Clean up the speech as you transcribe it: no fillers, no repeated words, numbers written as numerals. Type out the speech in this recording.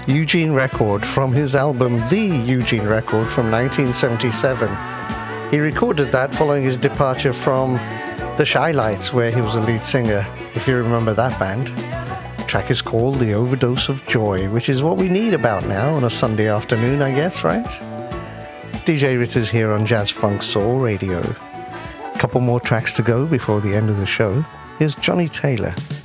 Eugene Record from his album The Eugene Record from 1977. He recorded that following his departure from the Shy-Lights, where he was a lead singer, if you remember that band. The track is called The Overdose of Joy, which is what we need about now on a Sunday afternoon, I guess, right? DJ Ritter's here on Jazz Funk Soul Radio. A couple more tracks to go before the end of the show. Here's Johnny Taylor.